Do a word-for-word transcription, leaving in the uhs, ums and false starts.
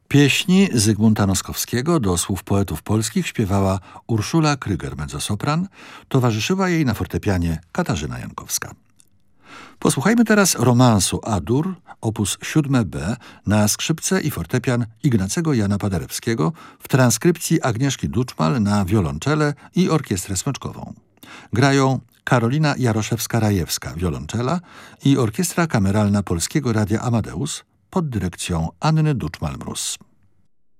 Pieśni Zygmunta Noskowskiego do słów poetów polskich śpiewała Urszula Kryger, mezzosopran, towarzyszyła jej na fortepianie Katarzyna Jankowska. Posłuchajmy teraz romansu A-dur, opus siódme B, na skrzypce i fortepian Ignacego Jana Paderewskiego w transkrypcji Agnieszki Duczmal na wiolonczele i orkiestrę smyczkową. Grają Karolina Jaroszewska-Rajewska, wiolonczela i Orkiestra Kameralna Polskiego Radia Amadeus pod dyrekcją Anny Duczmal-Mróz.